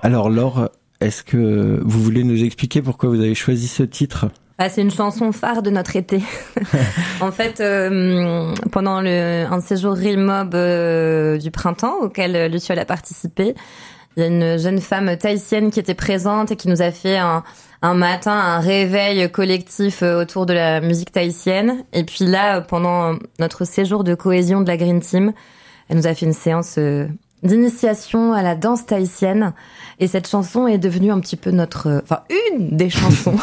Alors Laure, est-ce que vous voulez nous expliquer pourquoi vous avez choisi ce titre ? C'est une chanson phare de notre été. En fait, pendant un séjour Real-Mob du printemps auquel Luciole a participé, il y a une jeune femme tahitienne qui était présente et qui nous a fait un matin un réveil collectif autour de la musique tahitienne. Et puis là, pendant notre séjour de cohésion de la Green Team, elle nous a fait une séance d'initiation à la danse tahitienne. Et cette chanson est devenue un petit peu une des chansons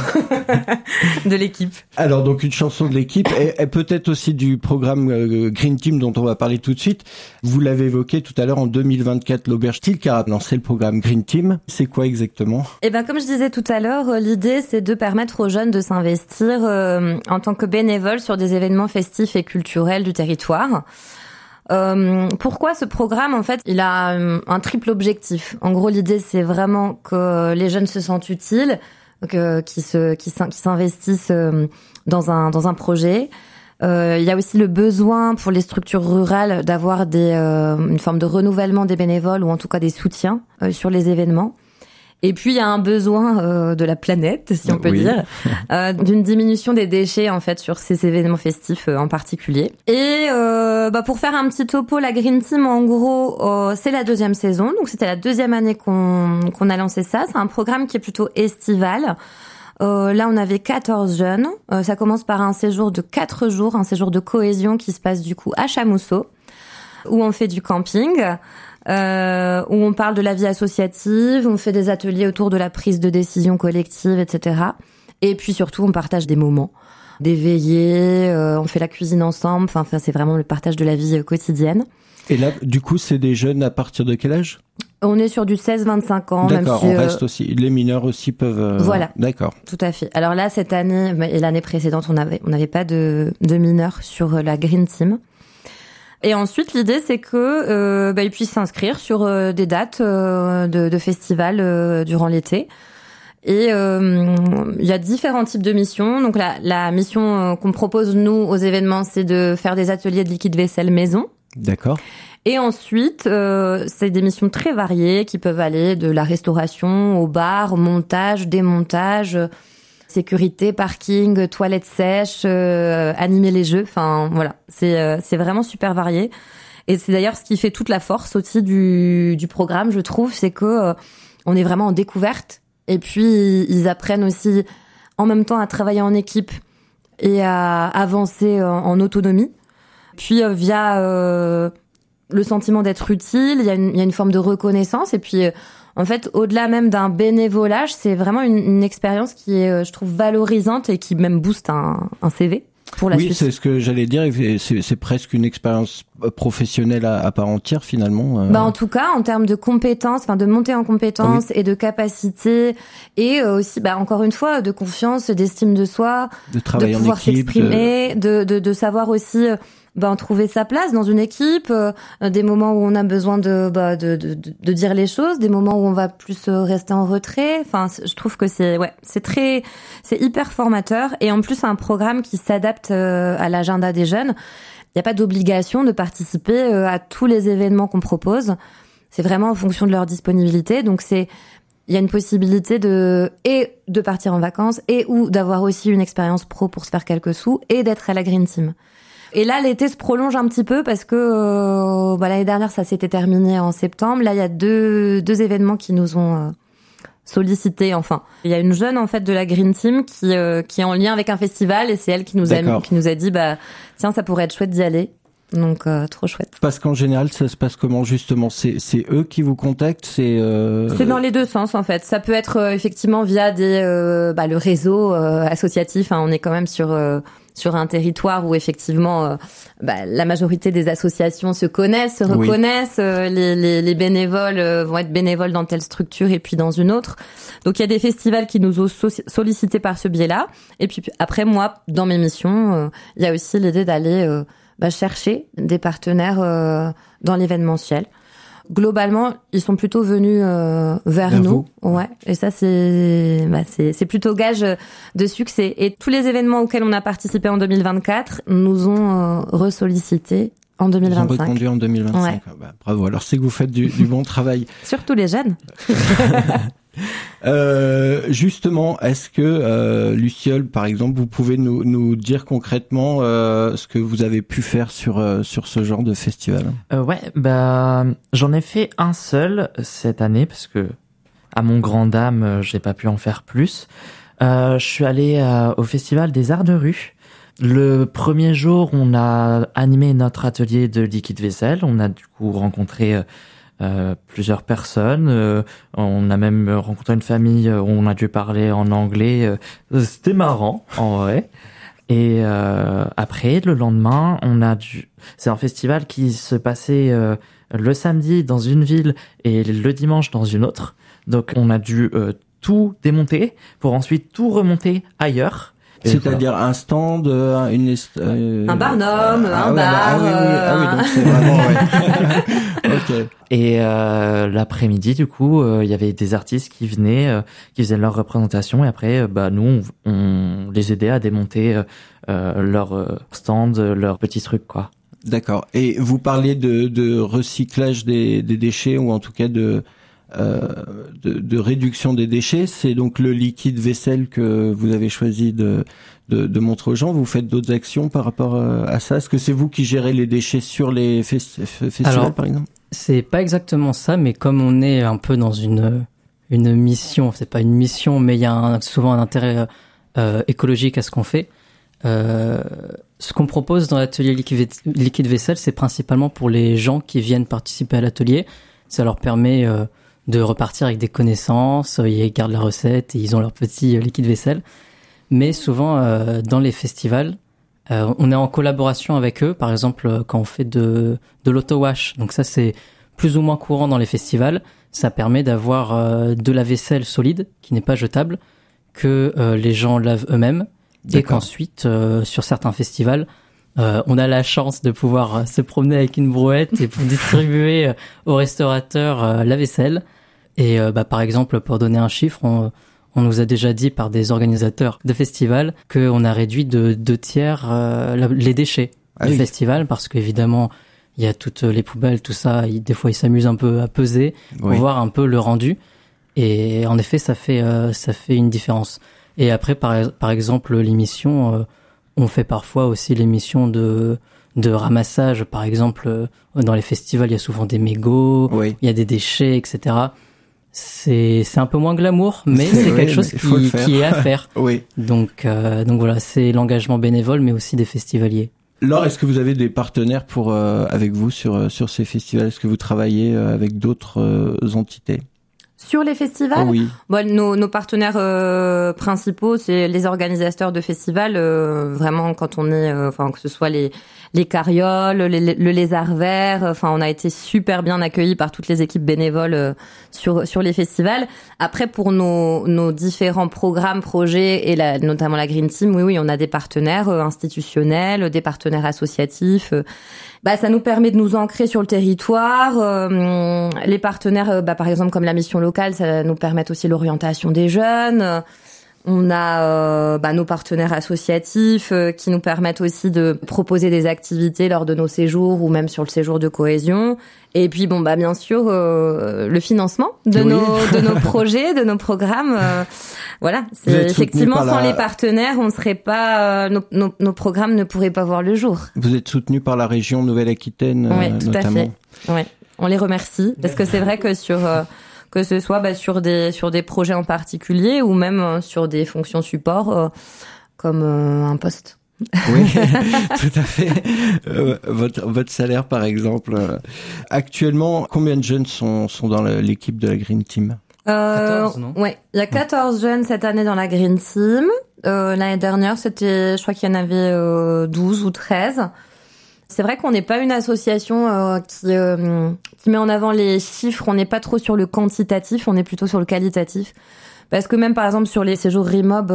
de l'équipe. Alors donc une chanson de l'équipe et peut-être aussi du programme Green Team dont on va parler tout de suite. Vous l'avez évoqué tout à l'heure en 2024, l'Auberge Style qui a lancé le programme Green Team. C'est quoi exactement ? Comme je disais tout à l'heure, l'idée c'est de permettre aux jeunes de s'investir en tant que bénévoles sur des événements festifs et culturels du territoire. Pourquoi ce programme ? En fait, il a un triple objectif. En gros, l'idée, c'est vraiment que les jeunes se sentent utiles, qu'ils s'investissent dans un projet. Il y a aussi le besoin pour les structures rurales d'avoir une forme de renouvellement des bénévoles ou en tout cas des soutiens sur les événements. Et puis il y a un besoin de la planète, si on peut dire, d'une diminution des déchets en fait sur ces événements festifs en particulier. Et pour faire un petit topo, la Green Team en gros, c'est la 2e saison, donc c'était la 2e année qu'on a lancé ça. C'est un programme qui est plutôt estival. Là, on avait 14 jeunes. Ça commence par un séjour de 4 jours, un séjour de cohésion qui se passe du coup à Chamousseau, où on fait du camping. Où on parle de la vie associative, on fait des ateliers autour de la prise de décision collective, etc. Et puis surtout, on partage des moments, des veillées, on fait la cuisine ensemble, enfin c'est vraiment le partage de la vie quotidienne. Et là, du coup, c'est des jeunes à partir de quel âge ? On est sur du 16-25 ans. D'accord, même si, on reste aussi. Les mineurs aussi peuvent... Voilà. D'accord. Tout à fait. Alors là, cette année et l'année précédente, on n'avait pas de mineurs sur la Green Team. Et ensuite, l'idée, c'est que ils puissent s'inscrire sur des dates de festivals durant l'été. Et il y a différents types de missions. Donc la mission qu'on propose nous aux événements, c'est de faire des ateliers de liquide vaisselle maison. D'accord. Et ensuite, c'est des missions très variées qui peuvent aller de la restauration au bar, montage, démontage, sécurité, parking, toilettes sèches, animer les jeux. Enfin, voilà. C'est vraiment super varié. Et c'est d'ailleurs ce qui fait toute la force aussi du programme, je trouve, c'est que on est vraiment en découverte. Et puis, ils apprennent aussi en même temps à travailler en équipe et à avancer en autonomie. Puis, via le sentiment d'être utile, il y a une forme de reconnaissance. Et puis, en fait, au-delà même d'un bénévolage, c'est vraiment une expérience qui est, je trouve, valorisante et qui même booste un CV pour la suite. Oui, c'est ce que j'allais dire. C'est presque une expérience professionnelle à part entière, finalement. En tout cas, en termes de compétences, de montée en compétences et de capacité, et aussi, encore une fois, de confiance, d'estime de soi, de travailler de pouvoir en équipe, s'exprimer, de savoir aussi trouver sa place dans une équipe, des moments où on a besoin de dire les choses, des moments où on va plus rester en retrait. Enfin, je trouve que c'est hyper formateur, et en plus c'est un programme qui s'adapte à l'agenda des jeunes. Il n'y a pas d'obligation de participer à tous les événements qu'on propose. C'est vraiment en fonction de leur disponibilité. Donc il y a une possibilité de partir en vacances ou d'avoir aussi une expérience pro pour se faire quelques sous et d'être à la Green Team. Et là, l'été se prolonge un petit peu parce que l'année dernière, ça s'était terminé en septembre. Là, il y a deux événements qui nous ont sollicité. Enfin, il y a une jeune en fait de la Green Team qui est en lien avec un festival, et c'est elle qui nous a dit tiens, ça pourrait être chouette d'y aller. Donc trop chouette. Parce qu'en général, ça se passe comment justement ? C'est eux qui vous contactent ? C'est dans les deux sens en fait. Ça peut être effectivement via le réseau associatif. Hein, on est quand même sur un territoire où effectivement la majorité des associations se connaissent, se reconnaissent. Les bénévoles vont être bénévoles dans telle structure et puis dans une autre. Donc il y a des festivals qui nous ont sollicités par ce biais-là. Et puis après, moi, dans mes missions, il y a aussi l'idée d'aller chercher des partenaires dans l'événementiel. Globalement, ils sont plutôt venus vers nous. Ouais. Et ça, c'est plutôt gage de succès. Et tous les événements auxquels on a participé en 2024 nous ont ressollicité En 2025. Ils ont reconduit en 2025. Ouais. Bah, bravo. Alors c'est que vous faites du bon travail. Surtout les jeunes. Justement, est-ce que Luciole, par exemple, vous pouvez nous dire concrètement ce que vous avez pu faire sur ce genre de festival? Ouais, bah j'en ai fait un seul cette année parce que à mon grand dam, j'ai pas pu en faire plus. Je suis allé au Festival des Arts de Rue. Le premier jour, on a animé notre atelier de liquide vaisselle. On a du coup rencontré plusieurs personnes. On a même rencontré une famille où on a dû parler en anglais. C'était marrant, en vrai. Et après, le lendemain, c'est un festival qui se passait le samedi dans une ville et le dimanche dans une autre. Donc, on a dû tout démonter pour ensuite tout remonter ailleurs. C'est-à-dire un stand, un barnum, un bar. Oui, donc c'est vraiment, ouais. Ok. Et l'après-midi, du coup, il y avait des artistes qui venaient, qui faisaient leur représentation, et après, nous, on les aidait à démonter leur stand, leurs petits trucs, quoi. D'accord. Et vous parlez de recyclage des déchets, ou en tout cas de réduction des déchets. C'est donc le liquide vaisselle que vous avez choisi de montrer aux gens. Vous faites d'autres actions par rapport à ça? Est-ce que c'est vous qui gérez les déchets sur les festivals, par exemple? C'est pas exactement ça, mais comme on est un peu dans une mission, c'est pas une mission, mais il y a souvent un intérêt écologique à ce qu'on fait. Ce qu'on propose dans l'atelier liquide vaisselle, c'est principalement pour les gens qui viennent participer à l'atelier. Ça leur permet de repartir avec des connaissances, ils gardent la recette et ils ont leur petit liquide vaisselle. Mais souvent, dans les festivals, on est en collaboration avec eux. Par exemple, quand on fait de l'auto-wash, donc ça c'est plus ou moins courant dans les festivals, ça permet d'avoir de la vaisselle solide, qui n'est pas jetable, que les gens lavent eux-mêmes. D'accord. Et qu'ensuite, sur certains festivals, on a la chance de pouvoir se promener avec une brouette et pour distribuer aux restaurateurs la vaisselle. Et par exemple, pour donner un chiffre, on nous a déjà dit par des organisateurs de festivals qu'on a réduit de 2/3 les déchets du festival, parce qu'évidemment, il y a toutes les poubelles, tout ça. Des fois, ils s'amusent un peu à peser pour voir un peu le rendu. Et en effet, ça fait une différence. Et après, par exemple, l'émission, on fait parfois aussi l'émission de ramassage. Par exemple, dans les festivals, il y a souvent des mégots, il y a des déchets, etc. C'est un peu moins glamour, mais c'est quelque chose qui est à faire. Oui. Donc voilà, c'est l'engagement bénévole, mais aussi des festivaliers. Laure, est-ce que vous avez des partenaires avec vous sur ces festivals? Est-ce que vous travaillez avec d'autres entités? Sur les festivals, oui. Nos partenaires principaux, c'est les organisateurs de festivals. Vraiment, quand on est, que ce soit les carrioles, le lézard vert, on a été super bien accueillis par toutes les équipes bénévoles sur les festivals. Après, pour nos différents programmes, projets et notamment la Green Team, oui, on a des partenaires institutionnels, des partenaires associatifs. Ça nous permet de nous ancrer sur le territoire. Les partenaires, par exemple, comme la mission locale, ça nous permet aussi l'orientation des jeunes. On a nos partenaires associatifs qui nous permettent aussi de proposer des activités lors de nos séjours ou même sur le séjour de cohésion. Et puis bien sûr le financement de nos projets, de nos programmes. Voilà, c'est effectivement sans les partenaires, on serait pas nos programmes ne pourraient pas voir le jour. Vous êtes soutenu par la région Nouvelle-Aquitaine tout notamment. À fait. Ouais, on les remercie parce que c'est vrai que que ce soit sur des projets en particulier ou même sur des fonctions support comme un poste. Oui, tout à fait. Votre salaire, par exemple. Actuellement, combien de jeunes sont dans l'équipe de la Green Team? 14, non? Ouais, il y a 14 jeunes cette année dans la Green Team. L'année dernière, je crois qu'il y en avait 12 ou 13. C'est vrai qu'on n'est pas une association qui met en avant les chiffres. On n'est pas trop sur le quantitatif, on est plutôt sur le qualitatif. Parce que même, par exemple, sur les séjours Remob,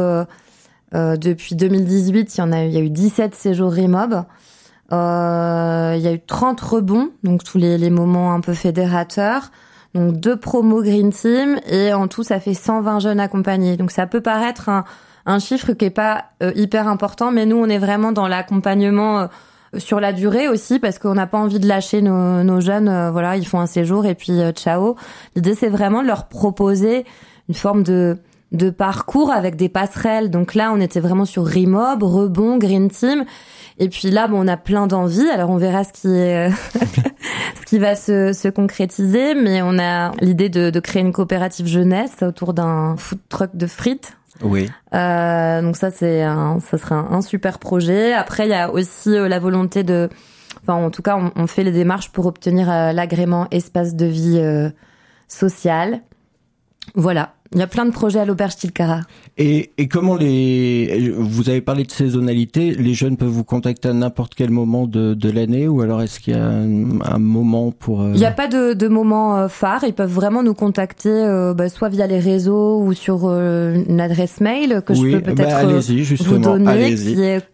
depuis 2018, il y a eu 17 séjours Remob. Il y a eu 30 rebonds, donc tous les moments un peu fédérateurs. Donc 2 promos Green Team et en tout, ça fait 120 jeunes accompagnés. Donc ça peut paraître un chiffre qui est pas hyper important, mais nous, on est vraiment dans l'accompagnement sur la durée aussi, parce qu'on n'a pas envie de lâcher nos jeunes. Voilà, ils font un séjour et puis ciao. L'idée, c'est vraiment de leur proposer une forme de parcours avec des passerelles. Donc là, on était vraiment sur Rimob, Rebond, Green Team. Et puis là, on a plein d'envies. Alors on verra ce qui va se concrétiser. Mais on a l'idée de créer une coopérative jeunesse autour d'un food truck de frites. Oui. Donc ça serait un super projet. Après, il y a aussi la volonté en tout cas, on fait les démarches pour obtenir l'agrément espace de vie social. Voilà. Il y a plein de projets à l'Auberge Tilcara. Et comment vous avez parlé de saisonnalité, les jeunes peuvent vous contacter à n'importe quel moment de l'année, ou alors est-ce qu'il y a un moment pour... Il n'y a pas de moment phare, ils peuvent vraiment nous contacter soit via les réseaux ou sur une adresse mail que je peux peut-être vous donner, qui est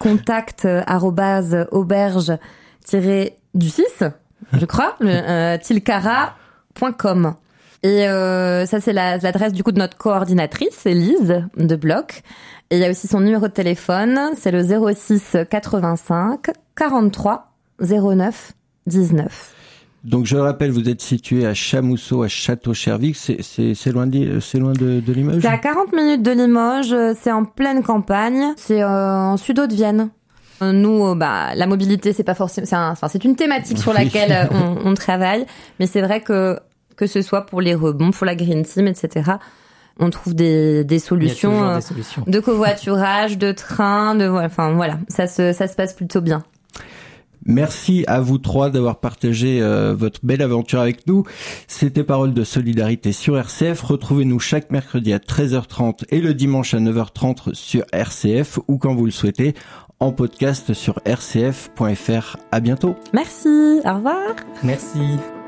contact@auberge-du6, je crois, tilcara.com. Et ça, c'est l'adresse du coup de notre coordinatrice, Elise de Bloc. Et il y a aussi son numéro de téléphone, c'est le 06 85 43 09 19. Donc je le rappelle, vous êtes situé à Chamousseau, à Château-Chervic. C'est loin de Limoges. C'est à 40 minutes de Limoges. C'est en pleine campagne. C'est en Sud-Haute-Vienne. Nous, la mobilité, c'est pas forcément. C'est une thématique sur laquelle on travaille, mais c'est vrai que ce soit pour les rebonds, pour la Green Team, etc. On trouve des solutions, de covoiturage, de train, voilà, ça se passe plutôt bien. Merci à vous trois d'avoir partagé votre belle aventure avec nous. C'était Paroles de solidarité sur RCF. Retrouvez-nous chaque mercredi à 13h30 et le dimanche à 9h30 sur RCF, ou quand vous le souhaitez, en podcast sur rcf.fr. À bientôt. Merci, au revoir. Merci.